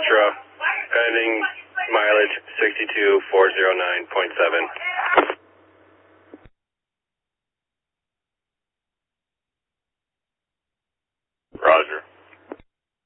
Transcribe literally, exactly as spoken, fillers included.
Sentra, pending mileage sixty-two four oh nine point seven.